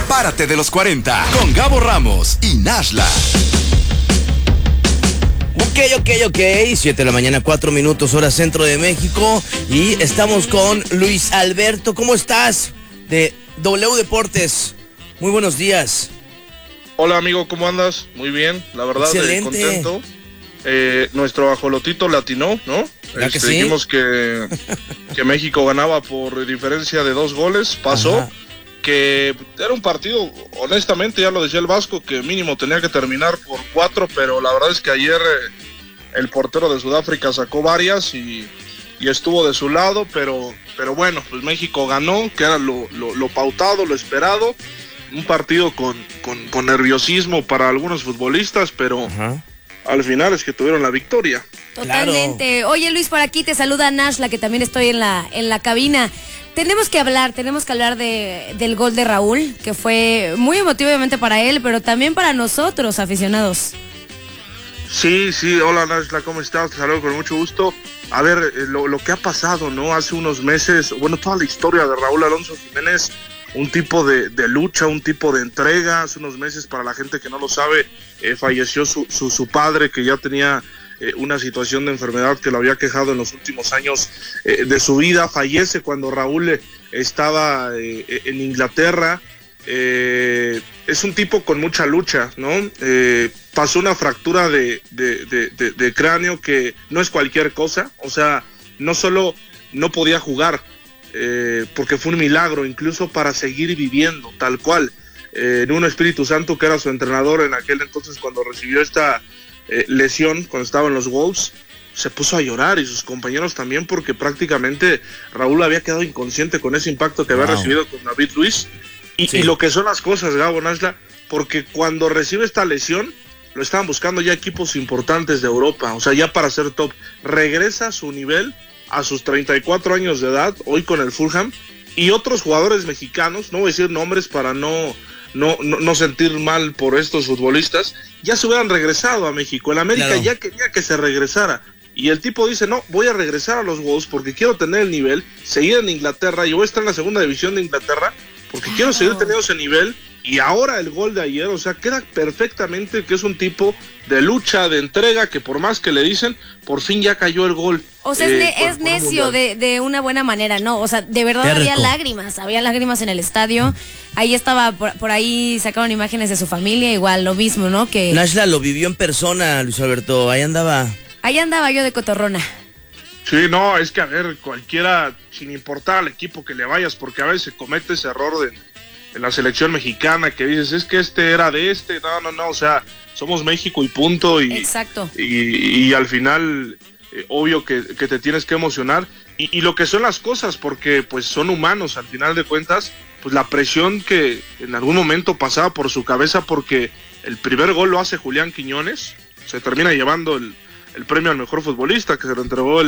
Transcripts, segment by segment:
Párate de los 40 con Gabo Ramos y Nashla. Ok, 7 de la mañana, 4 minutos, hora centro de México. Y estamos con Luis Alberto. ¿Cómo estás? De W Deportes. Muy buenos días. Hola amigo, ¿cómo andas? Muy bien, la verdad, contento. Nuestro ajolotito latinó, ¿no? ¿Ya que sí? Dijimos que México ganaba por diferencia de 2 goles, pasó. Ajá. Que era un partido, honestamente, ya lo decía el Vasco, que mínimo tenía que terminar por 4, pero la verdad es que ayer el portero de Sudáfrica sacó varias y estuvo de su lado, pero bueno, pues México ganó, que era lo pautado, lo esperado. Un partido con nerviosismo para algunos futbolistas, pero al final es que tuvieron la victoria. Totalmente. Claro. Oye, Luis, por aquí te saluda Nashla, que también estoy en la cabina. Tenemos que hablar del gol de Raúl, que fue muy emotivo obviamente para él, pero también para nosotros, aficionados. Sí, hola Nashla, ¿cómo estás? Te saludo con mucho gusto. A ver, lo que ha pasado, ¿no? Hace unos meses, bueno, toda la historia de Raúl Alonso Jiménez, un tipo de lucha, un tipo de entrega. Hace unos meses, para la gente que no lo sabe, falleció su padre, que ya tenía una situación de enfermedad que lo había quejado en los últimos años de su vida. Fallece cuando Raúl estaba en Inglaterra. Es un tipo con mucha lucha, ¿no? Pasó una fractura de cráneo que no es cualquier cosa. O sea, no solo no podía jugar, porque fue un milagro, incluso para seguir viviendo, tal cual. Nuno Espíritu Santo, que era su entrenador en aquel entonces cuando recibió esta lesión, cuando estaba en los Wolves, se puso a llorar, y sus compañeros también, porque prácticamente Raúl había quedado inconsciente con ese impacto que había recibido con David Luiz. Y lo que son las cosas, Gabo, Nashla, porque cuando recibe esta lesión, lo estaban buscando ya equipos importantes de Europa, o sea, ya para ser top. Regresa a su nivel a sus 34 años de edad, hoy con el Fulham, y otros jugadores mexicanos, no voy a decir nombres para no sentir mal por estos futbolistas, ya se hubieran regresado a México. El América ya quería que se regresara, y el tipo dice, no, voy a regresar a los Wolves porque quiero tener el nivel, seguir en Inglaterra, y voy a estar en la segunda división de Inglaterra porque quiero seguir teniendo ese nivel. Y ahora el gol de ayer, o sea, queda perfectamente que es un tipo de lucha, de entrega, que por más que le dicen, por fin ya cayó el gol. O sea, es necio de una buena manera, ¿no? O sea, de verdad había lágrimas en el estadio. Ahí estaba, por ahí sacaron imágenes de su familia, igual, lo mismo, ¿no? Que Nashla lo vivió en persona, Luis Alberto, ahí andaba yo de cotorrona. Sí, no, es que a ver, cualquiera, sin importar al equipo que le vayas, porque a veces se comete ese error en la selección mexicana, que dices, es que este era de este, no, o sea, somos México y punto. Exacto. Y al final, obvio que te tienes que emocionar, y lo que son las cosas, porque pues son humanos, al final de cuentas, pues la presión que en algún momento pasaba por su cabeza, porque el primer gol lo hace Julián Quiñones, se termina llevando el premio al mejor futbolista, que se lo entregó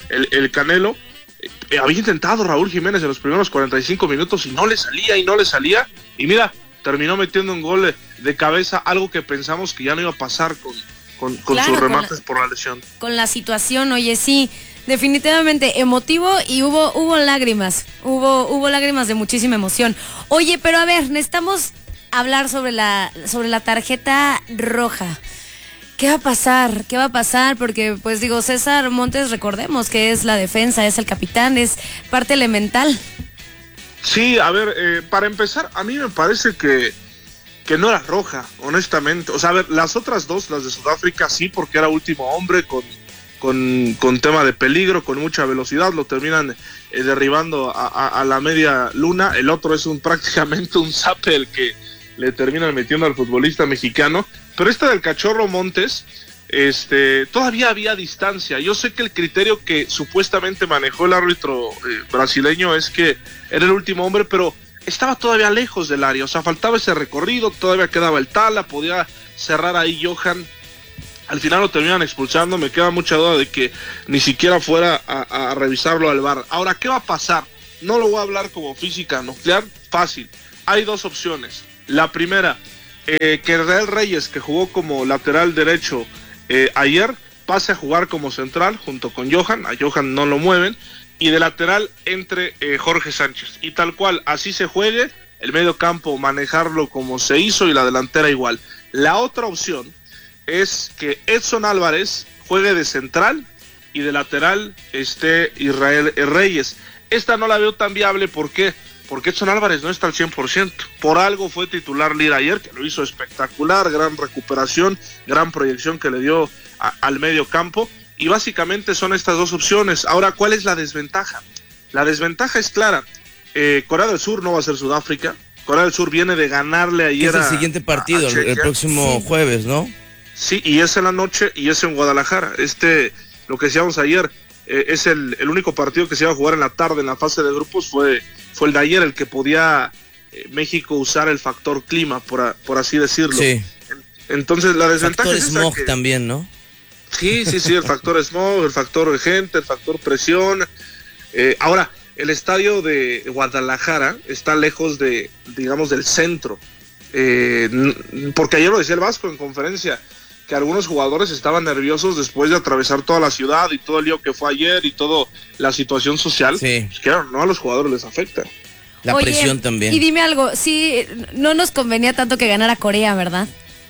el Canelo. Había intentado Raúl Jiménez en los primeros 45 minutos y no le salía, y mira, terminó metiendo un gol de cabeza, algo que pensamos que ya no iba a pasar con sus remates por la lesión. Con la situación, oye, sí, definitivamente emotivo, y hubo lágrimas, hubo lágrimas de muchísima emoción. Oye, pero a ver, necesitamos hablar sobre la tarjeta roja. ¿Qué va a pasar? Porque, pues digo, César Montes, recordemos que es la defensa, es el capitán, es parte elemental. Sí, a ver, para empezar, a mí me parece que no era roja, honestamente. O sea, a ver, las otras dos, las de Sudáfrica, sí, porque era último hombre, con tema de peligro, con mucha velocidad, lo terminan derribando a la media luna. El otro es prácticamente un zape el que le terminan metiendo al futbolista mexicano. Pero esta del Cachorro Montes, todavía había distancia. Yo sé que el criterio que supuestamente manejó el árbitro brasileño es que era el último hombre, pero estaba todavía lejos del área, o sea, faltaba ese recorrido, todavía quedaba el Tala, podía cerrar ahí Johan. Al final lo terminan expulsando, me queda mucha duda de que ni siquiera fuera a revisarlo al VAR. Ahora, ¿qué va a pasar? No lo voy a hablar como física nuclear, fácil. Hay dos opciones. La primera, que Israel Reyes, que jugó como lateral derecho ayer, pase a jugar como central junto con Johan. A Johan no lo mueven, y de lateral entre Jorge Sánchez, y tal cual así se juegue, el medio campo manejarlo como se hizo y la delantera igual. La otra opción es que Edson Álvarez juegue de central y de lateral esté Israel Reyes. Esta no la veo tan viable, ¿por qué? Porque Edson Álvarez no está al 100%. Por algo fue titular Lira ayer, que lo hizo espectacular, gran recuperación, gran proyección que le dio al medio campo. Y básicamente son estas dos opciones. Ahora, ¿cuál es la desventaja? La desventaja es clara. Corea del Sur no va a ser Sudáfrica. Corea del Sur viene de ganarle ayer es el siguiente partido, el próximo jueves, ¿no? Sí, y es en la noche y es en Guadalajara. Lo que decíamos ayer, es el único partido que se iba a jugar en la tarde en la fase de grupos, fue el de ayer, el que podía México usar el factor clima, por así decirlo. Sí. Entonces la desventaja factor es smog también, ¿no? Sí, el factor smog, el factor de gente, el factor presión. Ahora, el estadio de Guadalajara está lejos digamos, del centro. Porque ayer lo decía el Vasco en conferencia, que algunos jugadores estaban nerviosos después de atravesar toda la ciudad y todo el lío que fue ayer y toda la situación social. Sí. Pues claro, no a los jugadores les afecta. La presión también. Y dime algo, sí, no nos convenía tanto que ganara Corea, ¿verdad?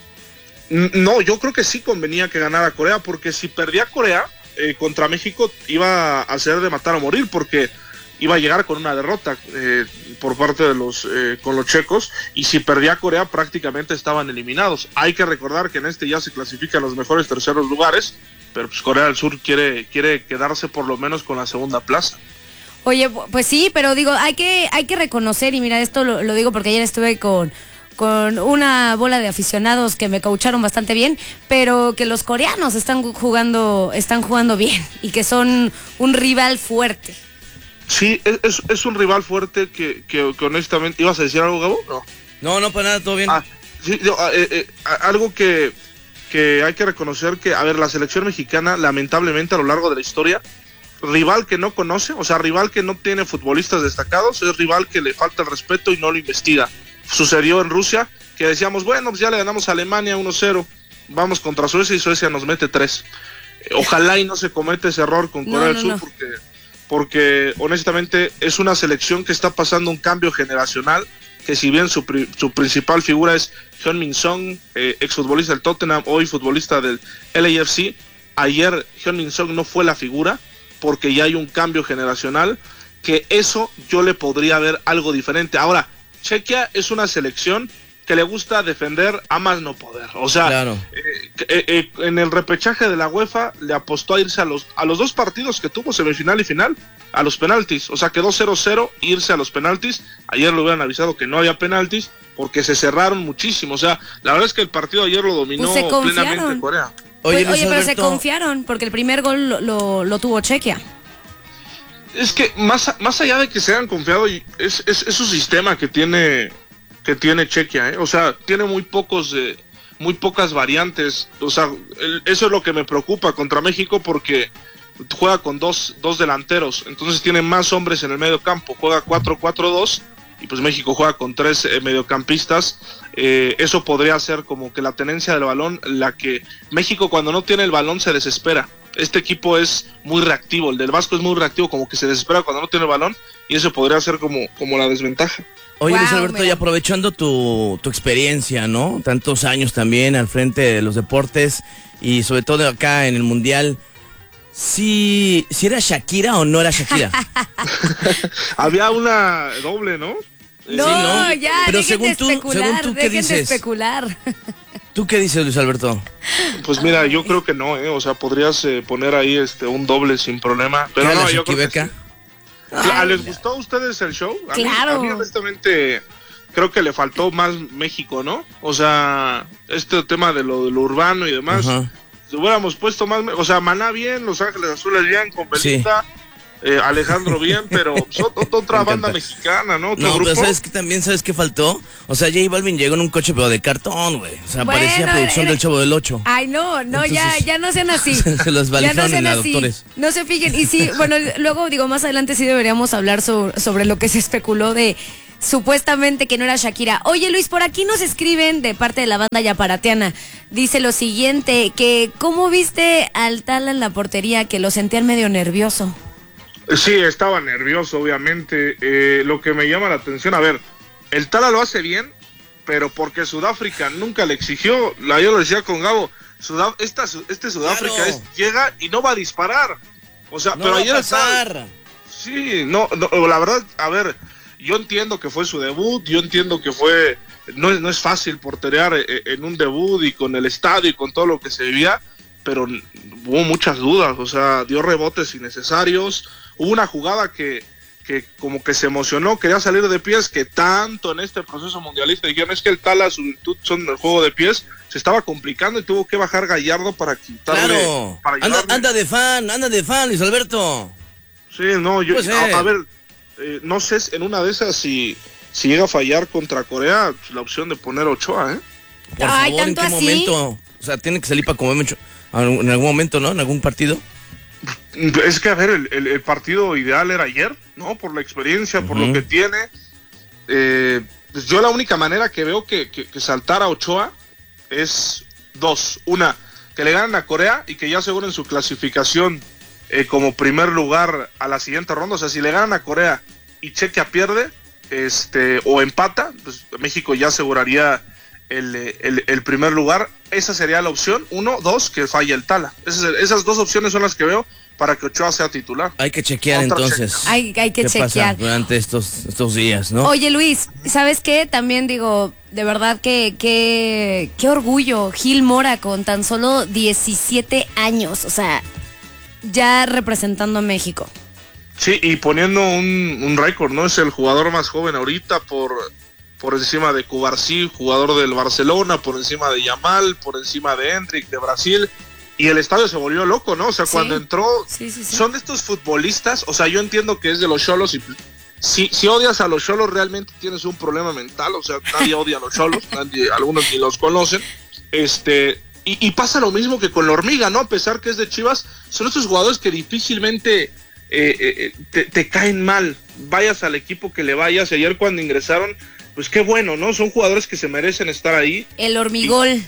No, yo creo que sí convenía que ganara Corea, porque si perdía Corea contra México iba a ser de matar o morir, porque iba a llegar con una derrota por parte de con los checos, y si perdía Corea prácticamente estaban eliminados. Hay que recordar que en ya se clasifican los mejores terceros lugares, pero pues Corea del Sur quiere quedarse por lo menos con la segunda plaza. Oye, pues sí, pero digo, hay que reconocer, y mira, esto lo digo porque ayer estuve con una bola de aficionados que me coacharon bastante bien, pero que los coreanos están jugando bien y que son un rival fuerte. Sí, es un rival fuerte que honestamente... ¿Ibas a decir algo, Gabo? No, para nada, todo bien. Sí, algo que hay que reconocer que, a ver, la selección mexicana, lamentablemente a lo largo de la historia, rival que no conoce, o sea, rival que no tiene futbolistas destacados, es rival que le falta el respeto y no lo investiga. Sucedió en Rusia, que decíamos, bueno, pues ya le ganamos a Alemania 1-0, vamos contra Suecia y Suecia nos mete 3. Ojalá y no se cometa ese error con Corea del Sur, porque honestamente es una selección que está pasando un cambio generacional, que si bien su principal figura es Heung-min Son, exfutbolista del Tottenham, hoy futbolista del LAFC, ayer Heung-min Son no fue la figura, porque ya hay un cambio generacional, que eso yo le podría ver algo diferente. Ahora, Chequia es una selección que le gusta defender a más no poder. O sea, claro. En el repechaje de la UEFA le apostó a irse a los dos partidos que tuvo, semifinal y final, a los penaltis. O sea, quedó 0-0, irse a los penaltis. Ayer le hubieran avisado que no había penaltis, porque se cerraron muchísimo. O sea, la verdad es que el partido ayer lo dominó plenamente Corea. Oye, pero se confiaron, porque el primer gol lo tuvo Chequia. Es que más allá de que se hayan confiado, es su sistema que tiene Chequia, o sea, tiene muy pocas variantes. O sea, eso es lo que me preocupa contra México, porque juega con dos delanteros, entonces tiene más hombres en el medio campo, juega 4-4-2, y pues México juega con 3 mediocampistas. Eso podría ser como que la tenencia del balón, la que México cuando no tiene el balón se desespera. Este equipo es muy reactivo, el del Vasco es muy reactivo, como que se desespera cuando no tiene el balón, y eso podría ser como la desventaja. Oye, Luis Alberto, y aprovechando tu experiencia, ¿no? Tantos años también al frente de los deportes, y sobre todo acá en el Mundial, ¿si era Shakira o no era Shakira? Había una doble, ¿no? No, sí, ¿no? Ya, pero según tú, ¿qué dices? De especular. ¿Tú qué dices, Luis Alberto? Pues mira, yo creo que no, o sea, podrías poner ahí un doble sin problema. Pero no, yo creo que sí. ¿Les gustó a ustedes el show? Claro. A mí honestamente creo que le faltó más México, ¿no? O sea, este tema de lo urbano y demás. Ajá. Si hubiéramos puesto más, o sea, Maná bien, Los Ángeles Azules bien, con Belinda, sí. Alejandro bien, pero otra banda mexicana, ¿no? No, grupo. Pero ¿sabes qué faltó? O sea, J Balvin llegó en un coche pero de cartón, güey. O sea, parecía producción del Chavo del 8. Ay, no, entonces, ya no sean así. Se los validaron en doctores. No se fijen. Y sí, bueno, luego digo, más adelante sí deberíamos hablar sobre lo que se especuló de supuestamente que no era Shakira. Oye, Luis, por aquí nos escriben de parte de la banda yaparatiana. Dice lo siguiente, que ¿cómo viste al Tala en la portería? Que lo sentían medio nervioso. Sí, estaba nervioso, obviamente. Lo que me llama la atención, a ver, el Tala lo hace bien, pero porque Sudáfrica nunca le exigió. Yo lo decía con Gabo, Sudáfrica Claro. llega y no va a disparar. O sea, No pero va a ayer pasar. sí, no, la verdad, a ver, yo entiendo que fue su debut, yo entiendo que no es fácil porterear en un debut y con el estadio y con todo lo que se vivía, pero hubo muchas dudas, o sea, dio rebotes innecesarios, hubo una jugada que como que se emocionó, quería salir de pies, que tanto en este proceso mundialista dijeron, es que el Tala, su virtud son el juego de pies, se estaba complicando y tuvo que bajar Gallardo para quitarle. Claro. Para ayudarle. Anda de fan, Luis Alberto. Sí, no, yo, Pues, a ver, no sé, en una de esas si llega a fallar contra Corea, pues, la opción de poner Ochoa, ¿eh? Por Ay, favor, ¿en ¿tanto qué así? momento? O sea, tiene que salir para comer mucho. En algún momento, ¿no? En algún partido. Es que, a ver, el partido ideal era ayer, ¿no? Por la experiencia, por lo que tiene. Pues yo la única manera que veo que saltara Ochoa es dos. Una, que le ganen a Corea y que ya aseguren su clasificación como primer lugar a la siguiente ronda. O sea, si le ganan a Corea y Chequia pierde, o empata, pues México ya aseguraría el primer lugar. Esa sería la opción. 1, 2, que falle el Tala. Esas dos opciones son las que veo para que Ochoa sea titular. Hay que chequear Otra entonces. Hay que ¿Qué pasa chequear. durante estos días, no? Oye, Luis, ¿sabes qué? También digo, de verdad que qué orgullo. Gil Mora con tan solo 17 años, o sea, ya representando a México. Sí, y poniendo un récord, ¿no? Es el jugador más joven ahorita por encima de Cubarsí, jugador del Barcelona, por encima de Yamal, por encima de Hendrik de Brasil, y el estadio se volvió loco, ¿no? O sea, Sí. cuando entró, Sí. son de estos futbolistas, o sea, yo entiendo que es de los Xolos, y si odias a los Xolos realmente tienes un problema mental, o sea, nadie odia a los Xolos, algunos ni los conocen, y pasa lo mismo que con la Hormiga, ¿no? A pesar que es de Chivas, son estos jugadores que difícilmente te caen mal, vayas al equipo que le vayas. Ayer cuando ingresaron, pues qué bueno, ¿no? Son jugadores que se merecen estar ahí. El Hormigol.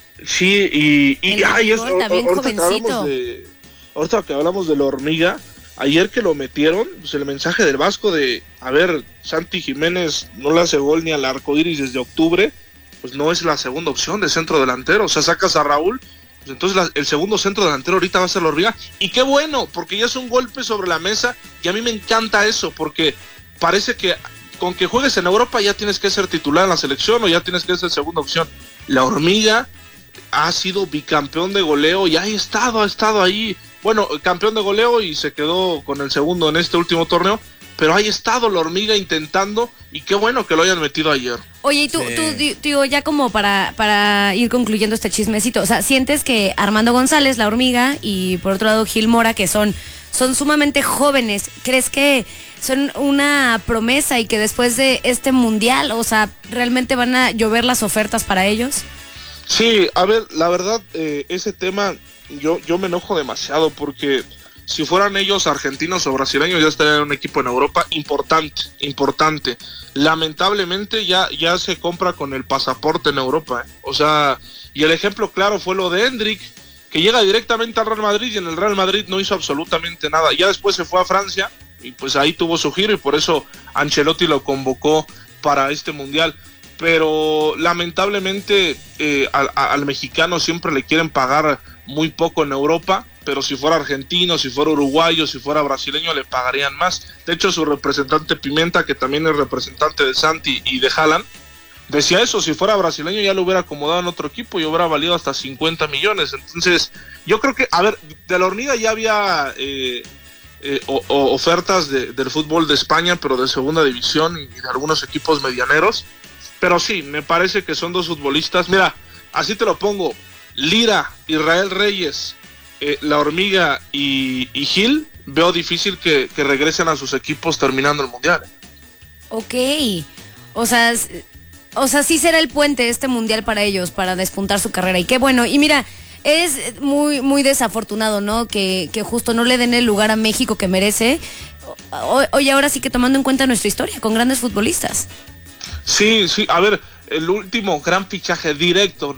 Sí, El Hormigol también jovencito. Ahorita que hablamos de la Hormiga, ayer que lo metieron, pues el mensaje del Vasco de, a ver, Santi Jiménez no le hace gol ni al arcoíris desde octubre, pues no es la segunda opción de centro delantero. O sea, sacas a Raúl, pues entonces el segundo centro delantero ahorita va a ser la Hormiga. Y qué bueno, porque ya es un golpe sobre la mesa, y a mí me encanta eso, porque parece que con que juegues en Europa ya tienes que ser titular en la selección o ya tienes que ser segunda opción. La Hormiga ha sido bicampeón de goleo y ha estado ahí, bueno, campeón de goleo y se quedó con el segundo en este último torneo, pero ha estado la Hormiga intentando, y qué bueno que lo hayan metido ayer. Oye, y tú, tío, ya como para ir concluyendo este chismecito, o sea, ¿sientes que Armando González, la Hormiga, y por otro lado Gil Mora, que son sumamente jóvenes, crees que son una promesa y que después de este mundial, o sea, realmente van a llover las ofertas para ellos? Sí, a ver, la verdad, ese tema yo me enojo demasiado, porque si fueran ellos argentinos o brasileños ya estarían en un equipo en Europa importante. Lamentablemente ya se compra con el pasaporte en Europa, ¿eh? O sea, y el ejemplo claro fue lo de Hendrik, que llega directamente al Real Madrid y en el Real Madrid no hizo absolutamente nada. Ya después se fue a Francia y pues ahí tuvo su giro, y por eso Ancelotti lo convocó para este mundial. Pero lamentablemente al mexicano siempre le quieren pagar muy poco en Europa, pero si fuera argentino, si fuera uruguayo, si fuera brasileño le pagarían más. De hecho, su representante Pimenta, que también es representante de Santi y de Haaland, decía eso: si fuera brasileño ya lo hubiera acomodado en otro equipo y hubiera valido hasta 50 millones. Entonces, yo creo que, a ver, de la Hormiga ya había ofertas del fútbol de España, pero de segunda división y de algunos equipos medianeros. Pero sí, me parece que son dos futbolistas. Mira, así te lo pongo: Lira, Israel Reyes, la Hormiga y Gil, veo difícil que regresen a sus equipos terminando el mundial. Ok, o sea, sí será el puente este mundial para ellos, para despuntar su carrera, y qué bueno. Y mira, es muy, muy desafortunado, ¿no? Que justo no le den el lugar a México que merece. Oye, ahora sí que tomando en cuenta nuestra historia con grandes futbolistas. Sí, a ver, el último gran fichaje directo